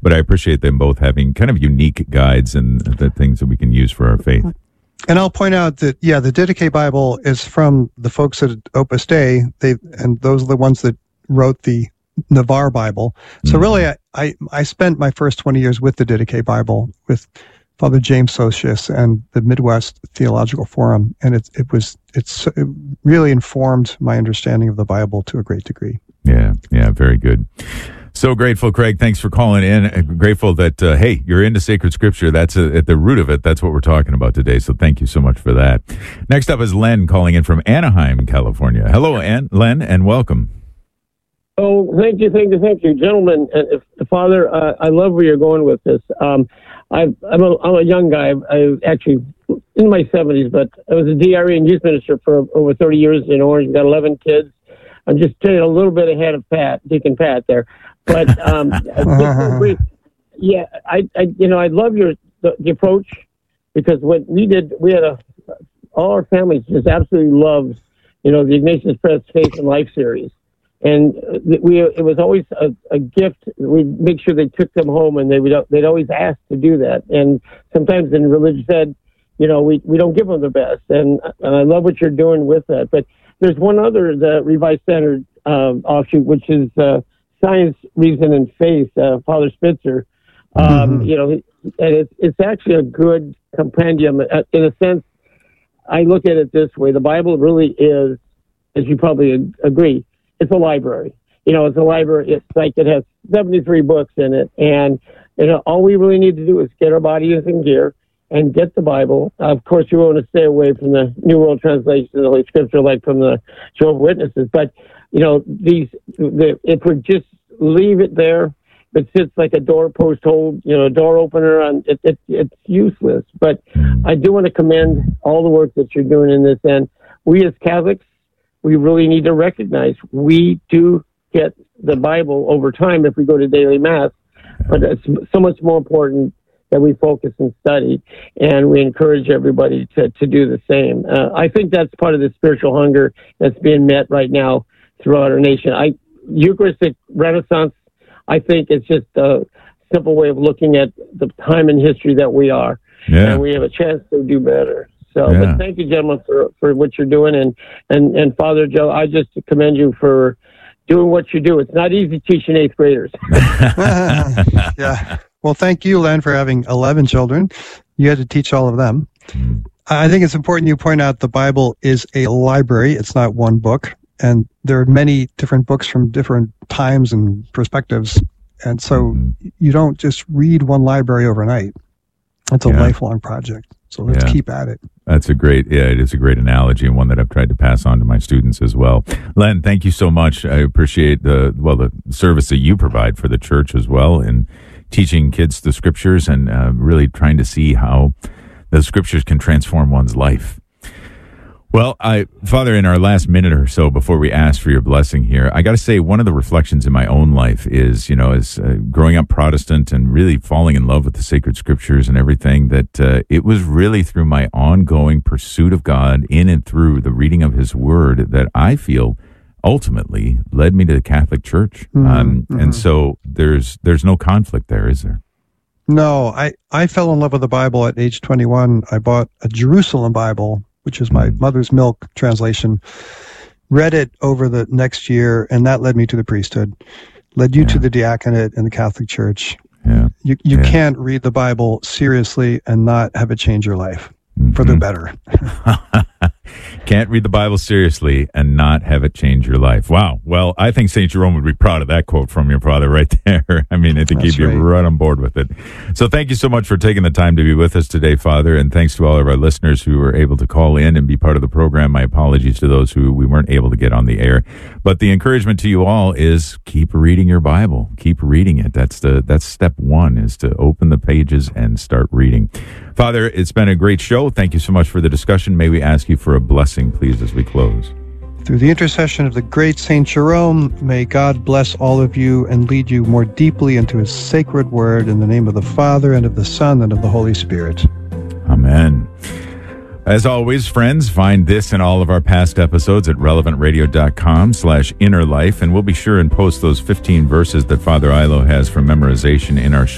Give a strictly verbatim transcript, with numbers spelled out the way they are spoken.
but I appreciate them both having kind of unique guides and the things that we can use for our faith. And I'll point out that, yeah, the Didache Bible is from the folks at Opus Dei, they, and those are the ones that wrote the Navarre Bible. So mm-hmm. really, I, I, I spent my first twenty years with the Didache Bible, with Father James Socius and the Midwest Theological Forum, and it, it was it's it really informed my understanding of the Bible to a great degree. Yeah, yeah, very good. So grateful, Craig. Thanks for calling in. I'm grateful that, uh, hey, you're into sacred scripture. That's uh, at the root of it. That's what we're talking about today. So thank you so much for that. Next up is Len calling in from Anaheim, California. Hello, Ann, Len, and welcome. Oh, thank you, thank you, thank you. Gentlemen, uh, Father, uh, I love where you're going with this. Um, I've, I'm, a, I'm a young guy. I actually in my seventies, but I was a D R E and youth minister for over thirty years in Orange. Got eleven kids. I'm just staying a little bit ahead of Pat, Deacon Pat there. But um, yeah, I, I, you know, I love your the, the approach, because what we did, we had a all our families just absolutely loved, you know, the Ignatius Press Faith and Life series, and we it was always a, a gift. We'd make sure they took them home, and they would they'd always ask to do that. And sometimes in religious ed, you know, we we don't give them the best, and, and I love what you're doing with that. But there's one other, the Revised Standard um, offshoot, which is uh, Science, Reason, and Faith, uh, Father Spitzer. Um, mm-hmm. You know, and it's, it's actually a good compendium. In a sense, I look at it this way. The Bible really is, as you probably ag- agree, it's a library. You know, it's a library. It's like it has seventy-three books in it. And you know, all we really need to do is get our bodies in gear and get the Bible. Uh, of course, you want to stay away from the New World Translation of the Holy Scripture, like from the Jehovah's Witnesses. But, you know, these, the, if we just leave it there, it sits like a doorpost hold, you know, a door opener, and it, it, it's useless. But I do want to commend all the work that you're doing in this. And we as Catholics, we really need to recognize we do get the Bible over time if we go to daily Mass. But it's so much more important that we focus and study, and we encourage everybody to, to do the same. Uh, I think that's part of the spiritual hunger that's being met right now throughout our nation. I, Eucharistic Renaissance, I think it's just a simple way of looking at the time in history that we are, yeah. and we have a chance to do better. So, yeah. But thank you, gentlemen, for, for what you're doing, and, and, and Father Joe, I just commend you for doing what you do. It's not easy teaching eighth graders. Yeah. Well, thank you, Len, for having eleven children. You had to teach all of them. I think it's important you point out the Bible is a library. It's not one book. And there are many different books from different times and perspectives. And so you don't just read one library overnight. It's a yeah. lifelong project. So let's yeah. keep at it. That's a great, yeah, it is a great analogy, and one that I've tried to pass on to my students as well. Len, thank you so much. I appreciate the, well, the service that you provide for the church as well, and teaching kids the scriptures, and uh, really trying to see how the scriptures can transform one's life. Well, I, Father, in our last minute or so before we ask for your blessing here, I got to say one of the reflections in my own life is, you know, as uh, growing up Protestant and really falling in love with the sacred scriptures and everything, that uh, it was really through my ongoing pursuit of God in and through the reading of His Word that I feel ultimately led me to the Catholic Church. Mm-hmm, um, mm-hmm. And so there's there's no conflict there, is there? No, I, I fell in love with the Bible at age twenty-one. I bought a Jerusalem Bible, which is my mother's milk translation, read it over the next year, and that led me to the priesthood, led you yeah. to the diaconate in the Catholic Church. Yeah. You you yeah. can't read the Bible seriously and not have it change your life mm-hmm. for the better. Can't read the Bible seriously and not have it change your life. Wow. Well, I think Saint Jerome would be proud of that quote from your father right there. I mean, I think That's he'd be right. right on board with it. So thank you so much for taking the time to be with us today, Father, and thanks to all of our listeners who were able to call in and be part of the program. My apologies to those who we weren't able to get on the air. But the encouragement to you all is keep reading your Bible. Keep reading it. That's the that's step one, is to open the pages and start reading. Father, it's been a great show. Thank you so much for the discussion. May we ask you for a blessing, please, as we close. Through the intercession of the great Saint Jerome, may God bless all of you and lead you more deeply into His sacred word, in the name of the Father, and of the Son, and of the Holy Spirit. Amen. As always, friends, find this and all of our past episodes at relevant radio dot com slash inner life, and we'll be sure and post those fifteen verses that Father Ilo has for memorization in our show.